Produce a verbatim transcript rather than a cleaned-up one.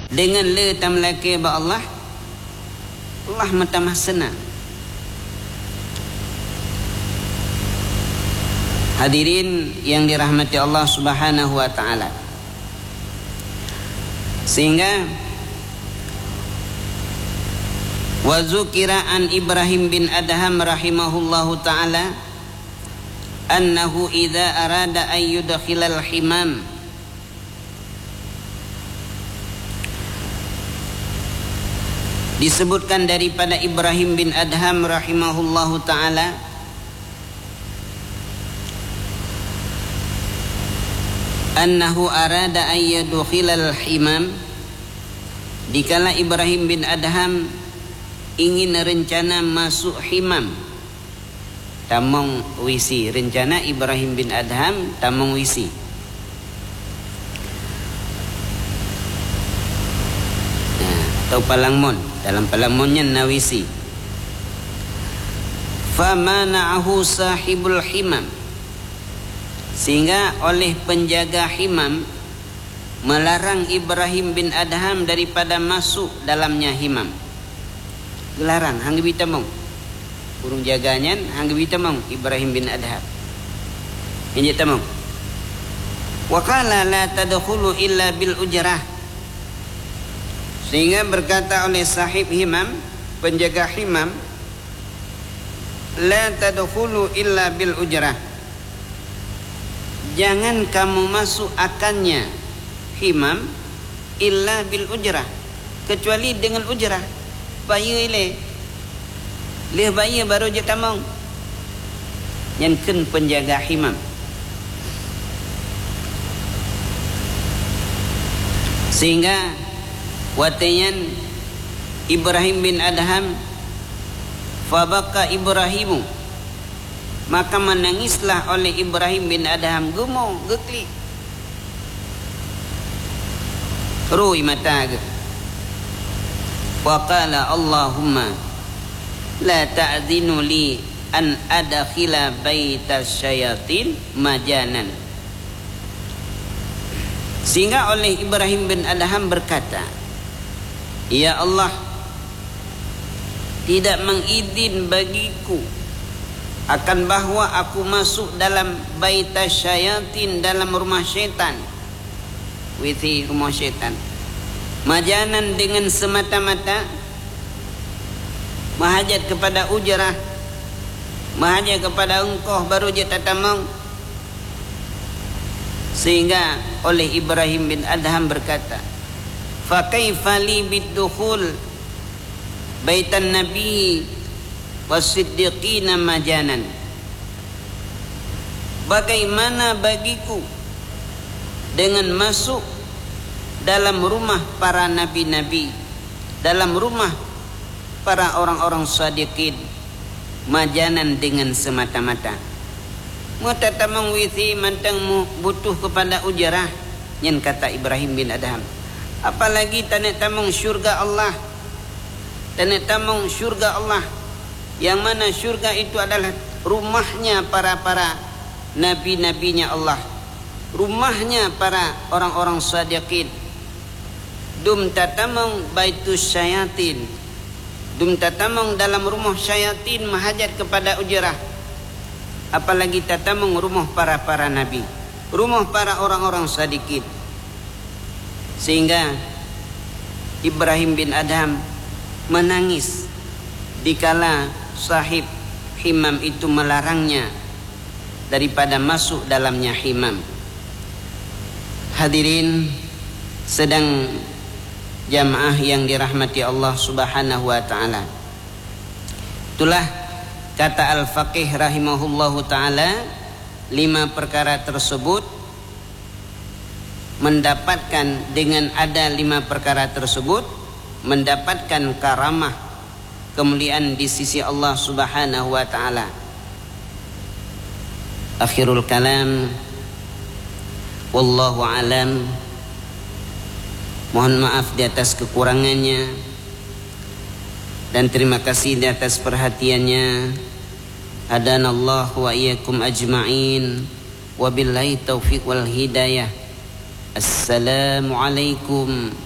dengan le tamlake ba Allah, Allah matamah senang. Hadirin yang dirahmati Allah Subhanahu wa taala. Sehingga wa zukira an Ibrahim bin Adham rahimahullahu taala annahu idza arada an yudkhilal himam disebutkan daripada Ibrahim bin Adham rahimahullahu taala annahu arada an yudkhilal himam, dikala Ibrahim bin Adham ingin rencana masuk himam, tamong wisi, rencana Ibrahim bin Adham tamong wisi. Nah, atau palangmon, dalam palangmonnya nawisi. Famana'ahu sahibul himam, sehingga oleh penjaga himam melarang Ibrahim bin Adham daripada masuk dalamnya himam. Gelarang, hang bita mong. Burung jaganya hang bita mong Ibrahim bin Adham. Ini tamong. Wa qala la tadkhulu illa bil ujrah. Sehingga berkata oleh sahib himam, penjaga himam, la tadkhulu illa bil ujrah. Jangan kamu masuk akannya himam illa bil ujrah, kecuali dengan ujrah. Bayar ile leh bayar baru je tamong yang ken penjaga himam. Sehingga watayan Ibrahim bin Adham, fabaka Ibrahimu, maka menangislah oleh Ibrahim bin Adham, gumo geklik rui mata ge. Wa qala Allahumma la ta'dhinu li an adkhila baitas syayatin majanan. Sehingga oleh Ibrahim bin Adham berkata, ya Allah, tidak mengizin bagiku akan bahawa aku masuk dalam baitas syayatin, dalam rumah syaitan, withi rumah syaitan, majanan dengan semata-mata mahajat kepada ujrah, mahajat kepada engkau baru je tatamong. Sehingga oleh Ibrahim bin Adham berkata, fa kaifa li bidukhul baitan nabi wasiddiqina majanan, bagaimana bagiku dengan masuk dalam rumah para nabi-nabi, dalam rumah para orang-orang sadiqin, majanan dengan semata-mata. Mata tamang withi mantang mu butuh kepada ujrah, yang kata Ibrahim bin Adham. Apalagi tanek tamang syurga Allah, tanek tamang syurga Allah, yang mana syurga itu adalah rumahnya para-para nabi-nabinya Allah, rumahnya para orang-orang sadiqin. Dum tatamong baitus syayatin, dum tatamong dalam rumah syayatin mahajat kepada ujrah, apalagi tatamong rumah para-para nabi, rumah para orang-orang sadiqin. Sehingga Ibrahim bin Adham menangis dikala sahib himam itu melarangnya daripada masuk dalamnya himam. Hadirin sedang jamaah yang dirahmati Allah Subhanahu wa taala. Itulah kata Al-Faqih rahimahullahu taala, lima perkara tersebut mendapatkan, dengan ada lima perkara tersebut mendapatkan karamah, kemuliaan di sisi Allah Subhanahu wa taala. Akhirul kalam, wallahu alam. Mohon maaf di atas kekurangannya, dan terima kasih di atas perhatiannya. Hadanallahu wa iyyakum ajma'in, wabillahi taufiq wal hidayah. Assalamualaikum